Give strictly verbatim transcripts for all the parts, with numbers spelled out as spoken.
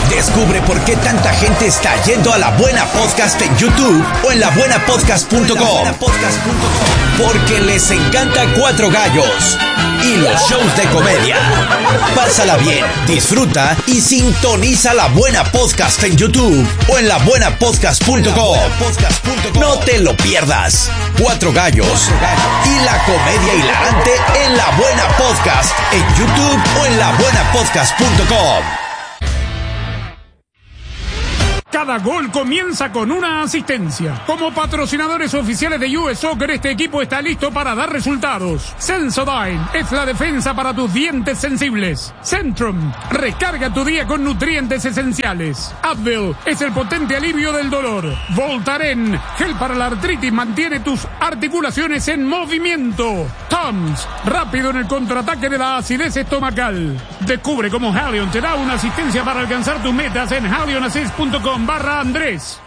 Descubre por qué tanta gente está yendo a La Buena Podcast en YouTube o en la buena podcast punto com. Porque les encanta Cuatro Gallos y los shows de comedia. Pásala bien, disfruta y sintoniza La Buena Podcast en YouTube o en la buena podcast punto com. No te lo pierdas. Cuatro Gallos y la comedia hilarante en La Buena Podcast en YouTube o en la buena podcast punto com. Cada gol comienza con una asistencia. Como patrocinadores oficiales de U S Soccer, este equipo está listo para dar resultados. Sensodyne es la defensa para tus dientes sensibles. Centrum, recarga tu día con nutrientes esenciales. Advil es el potente alivio del dolor. Voltaren, gel para la artritis, mantiene tus articulaciones en movimiento. Tums, rápido en el contraataque de la acidez estomacal. Descubre cómo Halion te da una asistencia para alcanzar tus metas en halion assist punto com barra Andrés.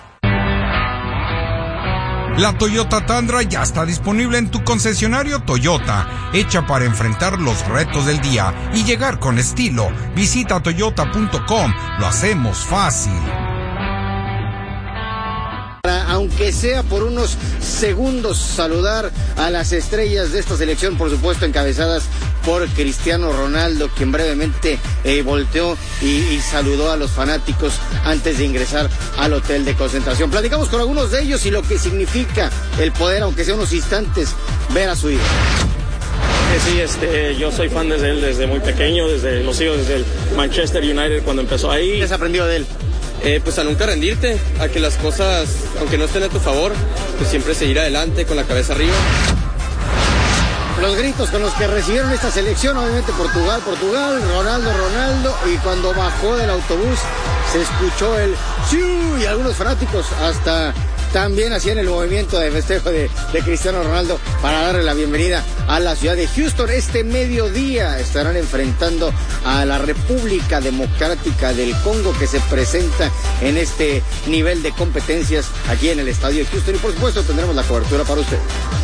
La Toyota Tundra ya está disponible en tu concesionario Toyota, hecha para enfrentar los retos del día y llegar con estilo. Visita toyota punto com, lo hacemos fácil. Aunque sea por unos segundos, saludar a las estrellas de esta selección, por supuesto encabezadas por Cristiano Ronaldo, quien brevemente eh, volteó y, y saludó a los fanáticos antes de ingresar al hotel de concentración. Platicamos con algunos de ellos y lo que significa el poder, aunque sea unos instantes, ver a su ídolo. Sí, este, yo soy fan desde él desde muy pequeño, desde lo sigo desde el Manchester United cuando empezó ahí. ¿Qué has aprendido de él? Eh, pues a nunca rendirte, a que las cosas, aunque no estén a tu favor, pues siempre seguir adelante con la cabeza arriba. Los gritos con los que recibieron esta selección, obviamente Portugal, Portugal, Ronaldo, Ronaldo, y cuando bajó del autobús se escuchó el ¡siu! Y algunos fanáticos hasta también hacían el movimiento de festejo de, de Cristiano Ronaldo para darle la bienvenida a la ciudad de Houston. Este mediodía estarán enfrentando a la República Democrática del Congo, que se presenta en este nivel de competencias aquí en el estadio de Houston, y por supuesto tendremos la cobertura para usted.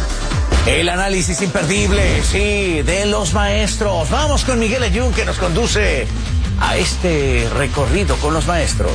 El análisis imperdible, sí, de los maestros. Vamos con Miguel Ayun, que nos conduce a este recorrido con los maestros.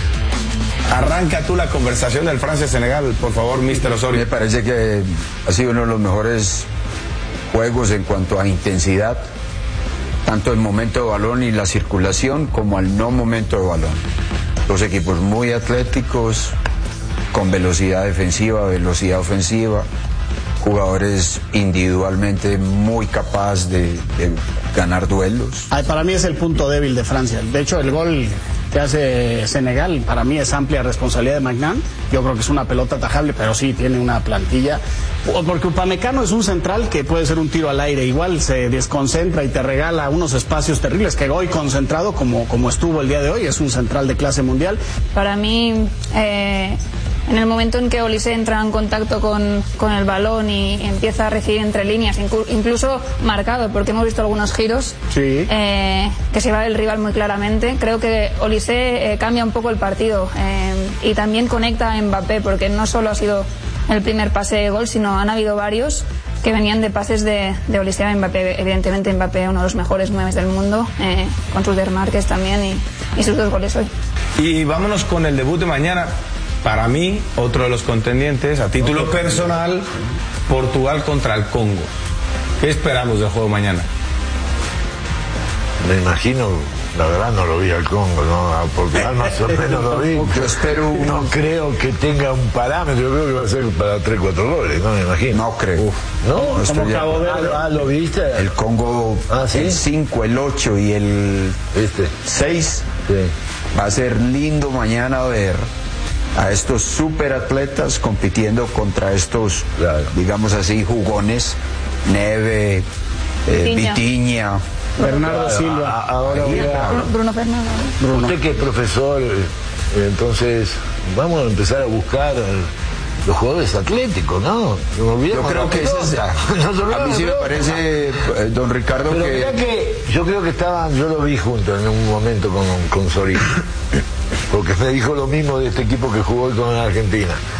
Arranca tú la conversación del Francia-Senegal, por favor, mister Osorio. Me parece que ha sido uno de los mejores juegos en cuanto a intensidad, tanto el momento de balón y la circulación, como al no momento de balón. Dos equipos muy atléticos, con velocidad defensiva, velocidad ofensiva, jugadores individualmente muy capaces de, de ganar duelos. Ay, para mí es el punto débil de Francia. De hecho, el gol que hace Senegal para mí es amplia responsabilidad de Magnan. Yo creo que es una pelota atajable, pero sí tiene una plantilla. Porque Upamecano es un central que puede ser un tiro al aire. Igual se desconcentra y te regala unos espacios terribles, que hoy concentrado como, como estuvo el día de hoy, es un central de clase mundial. Para mí, eh, en el momento en que Olise entra en contacto con, con el balón y empieza a recibir entre líneas, incluso marcado, porque hemos visto algunos giros, sí. eh, que se va del rival muy claramente. Creo que Olise eh, cambia un poco el partido eh, y también conecta a Mbappé, porque no solo ha sido el primer pase de gol, sino han habido varios que venían de pases de, de Olise a Mbappé. Evidentemente Mbappé, uno de los mejores nueves del mundo, eh, con sus desmarques también y, y sus dos goles hoy. Y vámonos con el debut de mañana. Para mí, otro de los contendientes, a título personal, Portugal contra el Congo. ¿Qué esperamos del juego mañana? Me imagino, la verdad no lo vi al Congo, ¿no? A Portugal más o menos lo vi. Yo espero un... No creo que tenga un parámetro, yo creo que va a ser para tres, cuatro goles, no me imagino. No creo. Uf, ¿no? no estoy de Cabo Verde. Ah, ¿lo viste? El Congo, ah, ¿sí? El cinco, el ocho y el ¿Viste? seis. Sí. Va a ser lindo mañana ver a estos superatletas compitiendo contra estos, claro, digamos así, jugones, Neve, eh, Vitinha, Bernardo claro, Silva, a, ahora voy a... Bruno Fernández. Bruno. Usted que es profesor, entonces vamos a empezar a buscar los jugadores atléticos, ¿no? No yo creo que ese es, no, a mí sí me parece, don Ricardo, pero que... que yo creo que estaban, yo lo vi junto en un momento con, con Sorín, porque me dijo lo mismo de este equipo que jugó hoy con Argentina.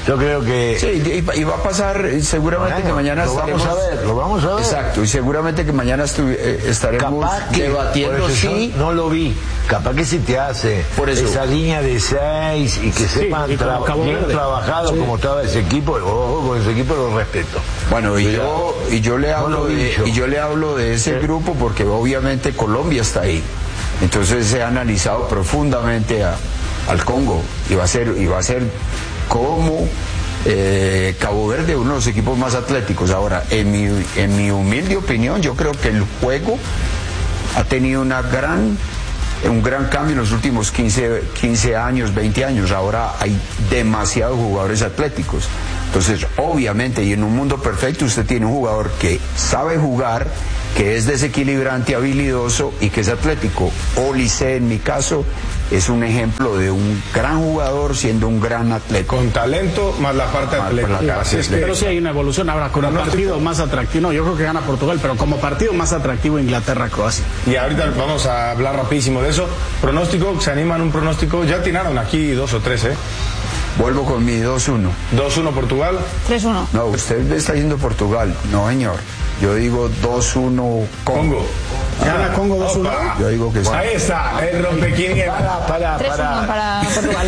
Yo creo que... Sí, y, y va a pasar seguramente bueno, que mañana lo estaremos... vamos a ver, lo vamos a ver. Exacto, y seguramente que mañana estu, eh, estaremos que, debatiendo si... No, no lo vi. Capaz que si te hace por eso. esa línea de seis y que sí, sepan y tra bien verde. trabajado sí. como estaba ese equipo, ojo con ese equipo lo respeto. Bueno, y yo, y yo le hablo no de, y yo le hablo de ese sí. grupo porque obviamente Colombia está ahí. Entonces se ha analizado profundamente a, al Congo y va a ser, y va a ser como eh, Cabo Verde, uno de los equipos más atléticos. Ahora, en mi, en mi humilde opinión, yo creo que el juego ha tenido una gran, un gran cambio en los últimos quince, quince años, veinte años. Ahora hay demasiados jugadores atléticos. Entonces, obviamente, y en un mundo perfecto, usted tiene un jugador que sabe jugar, que es desequilibrante, habilidoso y que es atlético. Olise, en mi caso, es un ejemplo de un gran jugador siendo un gran atleta. Con talento más la parte atlética. Sí, es que, pero sí hay una evolución. Ahora, como no, partido más atractivo, no, yo creo que gana Portugal, pero como partido más atractivo Inglaterra-Croacia. Y ahorita vamos a hablar rapidísimo de eso. Pronóstico, ¿se animan un pronóstico? Ya tiraron aquí dos o tres, ¿eh? Vuelvo con mi dos uno. dos uno Portugal. tres uno. No, usted me está diciendo Portugal. No, señor. Yo digo dos uno Congo. Congo. ¿Gana Congo dos uno? Yo digo que sí. Ahí está, el rompequinientas. Para, para, tres uno para Portugal.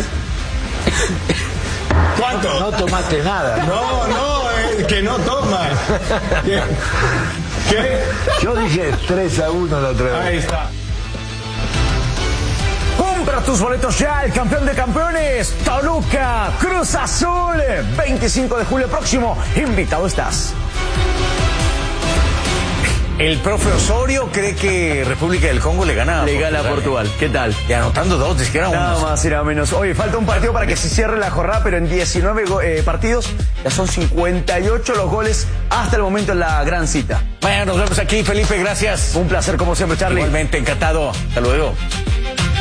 ¿Cuánto? No tomaste nada. No, no, eh, que no tomas. ¿Qué? ¿Qué? Yo dije tres a uno la otra vez. Ahí está. Compra tus boletos ya, el campeón de campeones, Toluca, Cruz Azul, veinticinco de julio próximo, invitado estás. El profe Osorio cree que República del Congo le gana a Le Portugal. gana a Portugal. ¿Qué tal? Y anotando dos, es que era Nada uno. más y nada menos. Oye, falta un partido para que se cierre la jornada, pero en diecinueve eh, partidos ya son cincuenta y ocho los goles hasta el momento en la gran cita. Bueno, nos vemos aquí, Felipe, gracias. Un placer como siempre, Charlie. Igualmente, encantado. Hasta luego.